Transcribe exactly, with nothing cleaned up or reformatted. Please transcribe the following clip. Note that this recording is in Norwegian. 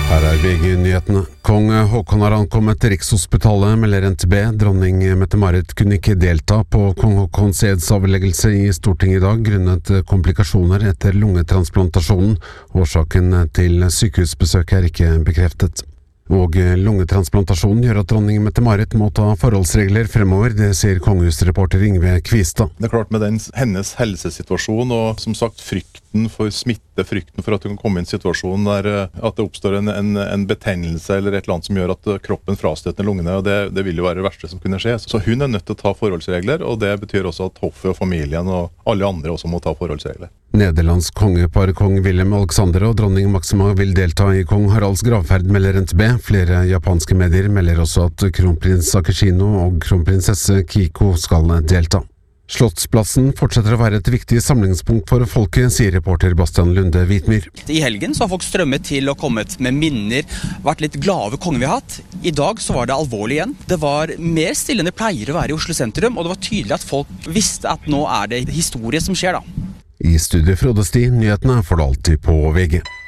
Her er V G-nyhetene. Kong Håkon har ankommet til Rikshospitalet, melder N T B. Dronning Mette-Marit kunne ikke delta på Kong Håkons edsavleggelse i Stortinget i dag, grunnet komplikasjoner etter lungetransplantasjonen. Årsaken til sykehusbesøket er ikke bekreftet. Og lungetransplantasjonen gjør at dronning Mette-Marit må ta forholdsregler fremover, det sier kongehusreporter Yngve Kvistad. Det er klart med den, hennes helsesituasjon og som sagt frykten for smitte, frykten for at du kan komme i en situasjon der at det oppstår en, en, en betennelse eller et eller annet som gjør at kroppen frastøter lungene, og det, det vil jo være det verste som kunne skje. Så hun er nødt til å ta forholdsregler, og det betyr også at hoffet og familien og alle andre også må ta forholdsregler. Nederlands kongepar kong Willem Alexander og dronning Maxima vil delta i kong Haralds gravferd, melder N T B. Flere japanske medier melder også at kronprins Akishino og kronprinsesse Kiko skal delta. Slottsplassen fortsetter å være et viktig samlingspunkt for folket, sier reporter Bastian Lunde Hvitmyr. I helgen så har folk strømmet til og kommet med minner, vært litt glade over kongen vi har hatt. I dag så var det alvorlig igjen. Det var mer stille enn det pleier å være i Oslo sentrum, og det var tydelig at folk visste at nå er det historie som skjer da. I studiet Frode Sti, nyhetene får du alltid på V G.